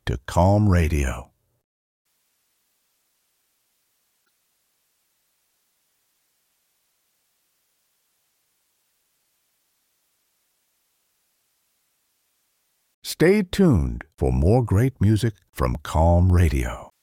to Calm Radio. Stay tuned for more great music from Calm Radio.